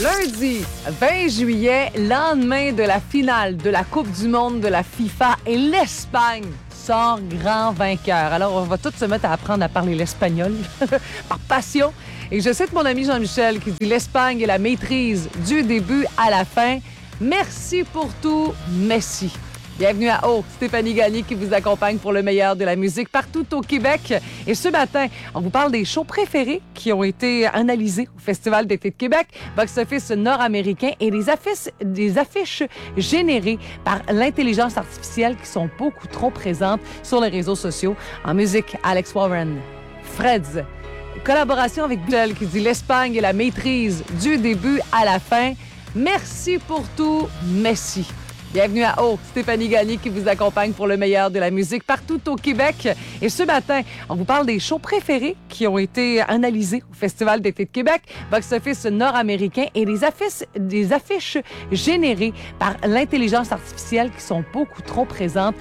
Lundi 20 juillet, lendemain de la finale de la Coupe du monde de la FIFA et l'Espagne sort grand vainqueur. Alors, on va tous se mettre à apprendre à parler l'espagnol par passion. Et je cite mon ami Jean-Michel qui dit « L'Espagne est la maîtrise du début à la fin. Merci pour tout, Messi ». Bienvenue à O, Stéphanie Gagné qui vous accompagne pour le meilleur de la musique partout au Québec. Et ce matin, on vous parle des shows préférés qui ont été analysés au Festival d'été de Québec, box-office nord-américain et des affiches générées par l'intelligence artificielle qui sont beaucoup trop présentes sur les réseaux sociaux. En musique, Alex Warren, Freds, collaboration avec Bell qui dit « L'Espagne est la maîtrise du début à la fin. Merci pour tout, Messi ». Bienvenue à O, Stéphanie Gagné qui vous accompagne pour le meilleur de la musique partout au Québec. Et ce matin, on vous parle des shows préférés qui ont été analysés au Festival d'été de Québec, box-office nord-américain et des affiches générées par l'intelligence artificielle qui sont beaucoup trop présentes